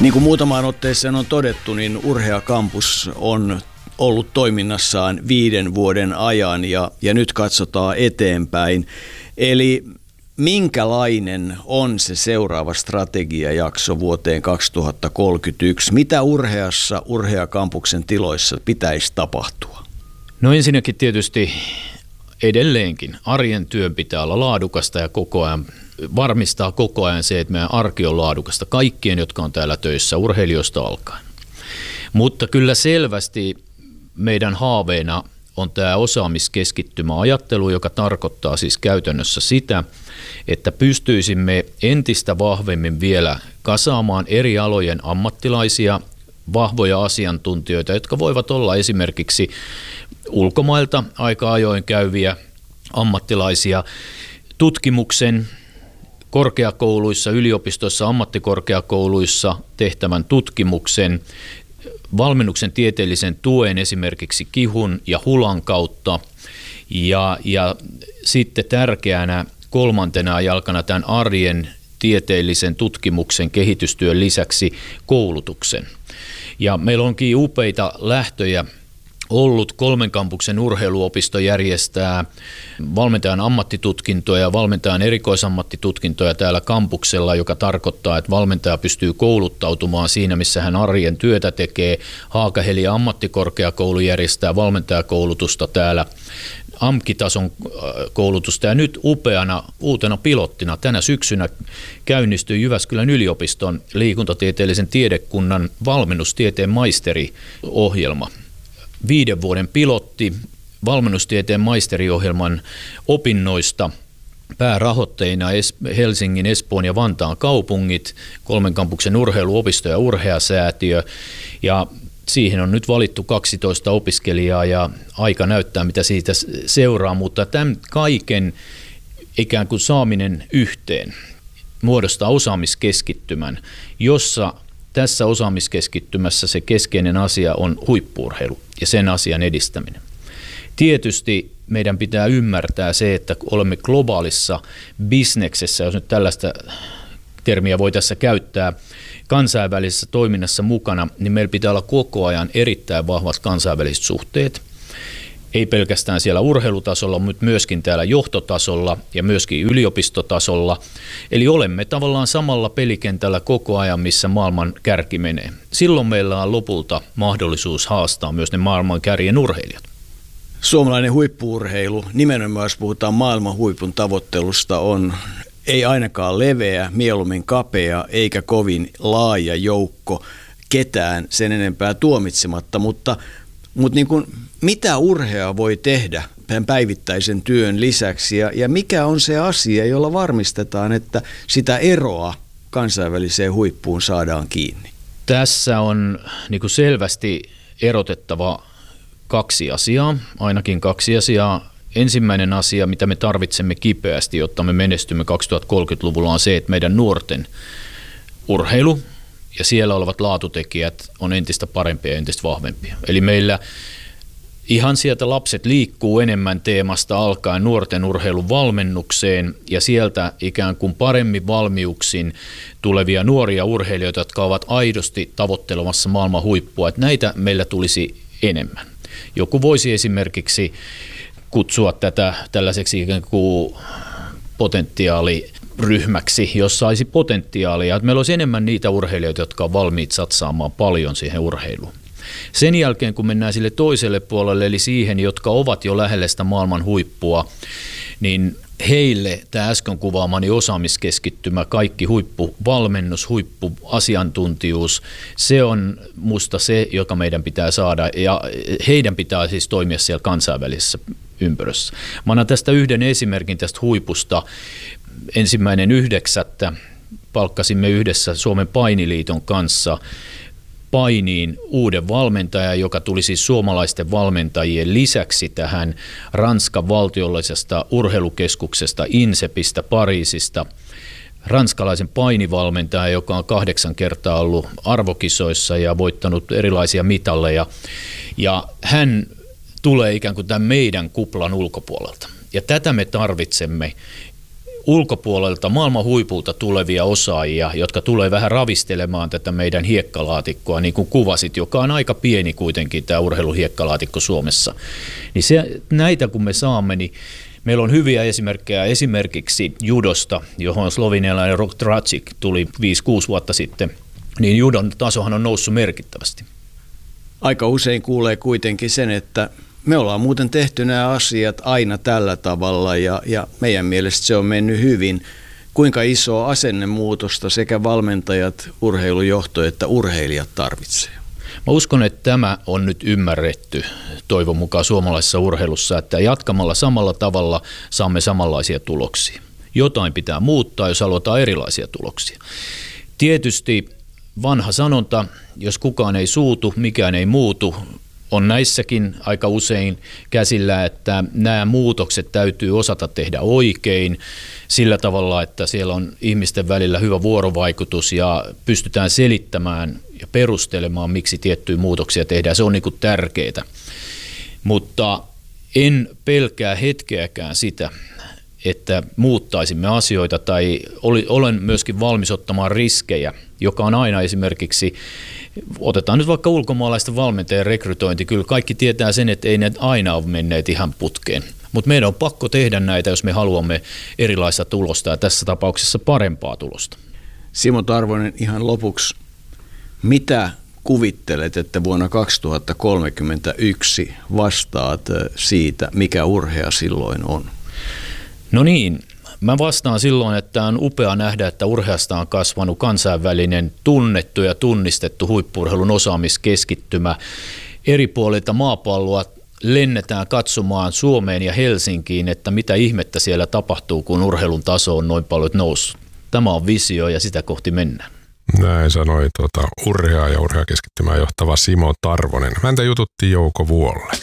Niin kuin muutamaan otteeseen on todettu, niin Urhea Campus on ollut toiminnassaan 5 vuoden ajan ja nyt katsotaan eteenpäin. Eli minkälainen on se seuraava strategiajakso vuoteen 2031? Mitä Urheassa, Urhea Campuksen tiloissa pitäisi tapahtua? No ensinnäkin tietysti edelleenkin arjen työn pitää olla laadukasta ja koko ajan varmistaa koko ajan se, että meidän arki on laadukasta kaikkien, jotka on täällä töissä, urheilijoista alkaen. Mutta kyllä selvästi meidän haaveena on tämä osaamiskeskittymäajattelu, joka tarkoittaa siis käytännössä sitä, että pystyisimme entistä vahvemmin vielä kasaamaan eri alojen ammattilaisia, vahvoja asiantuntijoita, jotka voivat olla esimerkiksi ulkomailta aika ajoin käyviä ammattilaisia, tutkimuksen, korkeakouluissa, yliopistoissa, ammattikorkeakouluissa tehtävän tutkimuksen, valmennuksen tieteellisen tuen esimerkiksi KIHUn ja HULAn kautta ja sitten tärkeänä kolmantena jalkana tämän arjen tieteellisen tutkimuksen kehitystyön lisäksi koulutuksen. Ja meillä onkin upeita lähtöjä ollut. 3 kampuksen urheiluopisto järjestää valmentajan ammattitutkintoja ja valmentajan erikoisammattitutkintoja täällä kampuksella, joka tarkoittaa, että valmentaja pystyy kouluttautumaan siinä, missä hän arjen työtä tekee. Haakaheli ammattikorkeakoulu järjestää valmentajakoulutusta täällä, AMK-tason koulutusta, ja nyt upeana uutena pilottina tänä syksynä käynnistyi Jyväskylän yliopiston liikuntatieteellisen tiedekunnan valmennustieteen maisteriohjelma. 5 vuoden pilotti valmennustieteen maisteriohjelman opinnoista, päärahoitteina Helsingin, Espoon ja Vantaan kaupungit, 3 kampuksen urheiluopisto ja Urhea-säätiö, ja siihen on nyt valittu 12 opiskelijaa ja aika näyttää, mitä siitä seuraa, mutta tämän kaiken ikään kuin saaminen yhteen muodostaa osaamiskeskittymän, jossa tässä osaamiskeskittymässä se keskeinen asia on huippu-urheilu ja sen asian edistäminen. Tietysti meidän pitää ymmärtää se, että olemme globaalissa bisneksessä, jos nyt tällaista termiä voi tässä käyttää, kansainvälisessä toiminnassa mukana, niin meillä pitää olla koko ajan erittäin vahvat kansainväliset suhteet. Ei pelkästään siellä urheilutasolla, mutta myöskin täällä johtotasolla ja myöskin yliopistotasolla. Eli olemme tavallaan samalla pelikentällä koko ajan, missä maailman kärki menee. Silloin meillä on lopulta mahdollisuus haastaa myös ne maailman kärjen urheilijat. Suomalainen huippu-urheilu, nimenomaan jos puhutaan maailman huipun tavoittelusta, on ei ainakaan leveä, mieluummin kapea eikä kovin laaja joukko ketään sen enempää tuomitsematta, mutta niin kuin, mitä Urhea voi tehdä päivittäisen työn lisäksi ja mikä on se asia, jolla varmistetaan, että sitä eroa kansainväliseen huippuun saadaan kiinni? Tässä on niin kuin selvästi erotettava 2 asiaa, ainakin 2 asiaa. Ensimmäinen asia, mitä me tarvitsemme kipeästi, jotta me menestymme 2030-luvulla, on se, että meidän nuorten urheilu ja siellä olevat laatutekijät on entistä parempia ja entistä vahvempia. Eli meillä ihan sieltä lapset liikkuu enemmän teemasta alkaen nuorten urheilun valmennukseen ja sieltä ikään kuin paremmin valmiuksin tulevia nuoria urheilijoita, jotka ovat aidosti tavoittelemassa maailman huippua, että näitä meillä tulisi enemmän. Joku voisi esimerkiksi kutsua tätä tällaiseksi ikään kuin potentiaaliryhmäksi, jos saisi potentiaalia, että meillä olisi enemmän niitä urheilijoita, jotka on valmiit satsaamaan paljon siihen urheiluun. Sen jälkeen, kun mennään sille toiselle puolelle, eli siihen, jotka ovat jo lähellä sitä maailman huippua, niin heille tämä äsken kuvaamani osaamiskeskittymä, kaikki huippuvalmennus, huippuasiantuntijuus, se on musta se, joka meidän pitää saada, ja heidän pitää siis toimia siellä kansainvälisessä ympyrössä. Mä annan tästä yhden esimerkin tästä huipusta. 1.9. palkkasimme yhdessä Suomen painiliiton kanssa painiin uuden valmentajan, joka tuli siis suomalaisten valmentajien lisäksi tähän Ranskan valtiollisesta urheilukeskuksesta INSEPistä Pariisista. Ranskalaisen painivalmentaja, joka on 8 kertaa ollut arvokisoissa ja voittanut erilaisia mitalleja. Ja hän tulee ikään kuin tämän meidän kuplan ulkopuolelta. Ja tätä me tarvitsemme ulkopuolelta maailman huipulta tulevia osaajia, jotka tulee vähän ravistelemaan tätä meidän hiekkalaatikkoa, niin kuin kuvasit, joka on aika pieni kuitenkin tämä urheiluhiekkalaatikko Suomessa. Niin näitä kun me saamme, niin meillä on hyviä esimerkkejä esimerkiksi judosta, johon slovenialainen Rok Dracic tuli 5-6 vuotta sitten, niin judon tasohan on noussut merkittävästi. Aika usein kuulee kuitenkin sen, että me ollaan muuten tehty nämä asiat aina tällä tavalla ja meidän mielestä se on mennyt hyvin. Kuinka isoa asennemuutosta sekä valmentajat, urheilujohto että urheilijat tarvitsee? Mä uskon, että tämä on nyt ymmärretty toivon mukaan suomalaisessa urheilussa, että jatkamalla samalla tavalla saamme samanlaisia tuloksia. Jotain pitää muuttaa, jos halutaan erilaisia tuloksia. Tietysti vanha sanonta, jos kukaan ei suutu, mikään ei muutu, on näissäkin aika usein käsillä, että nämä muutokset täytyy osata tehdä oikein sillä tavalla, että siellä on ihmisten välillä hyvä vuorovaikutus ja pystytään selittämään ja perustelemaan, miksi tiettyjä muutoksia tehdään. Se on niin kuin tärkeää. Mutta en pelkää hetkeäkään sitä, että muuttaisimme asioita tai olen myöskin valmis ottamaan riskejä, joka on aina esimerkiksi, otetaan nyt vaikka ulkomaalaisten valmentajien rekrytointi, kyllä kaikki tietää sen, että ei ne aina ole menneet ihan putkeen. Mutta meidän on pakko tehdä näitä, jos me haluamme erilaista tulosta ja tässä tapauksessa parempaa tulosta. Simo Tarvonen, ihan lopuksi, mitä kuvittelet, että vuonna 2031 vastaat siitä, mikä urhea silloin on? No niin, mä vastaan silloin, että on upea nähdä, että urheasta on kasvanut kansainvälinen tunnettu ja tunnistettu huippu-urheilun osaamiskeskittymä. Eri puolilta maapalloa lennetään katsomaan Suomeen ja Helsinkiin, että mitä ihmettä siellä tapahtuu, kun urheilun taso on noin paljon noussut. Tämä on visio ja sitä kohti mennään. Näin sanoi urheaa ja urheakeskittymään johtava Simo Tarvonen. Häntä jututti Jouko Vuolle.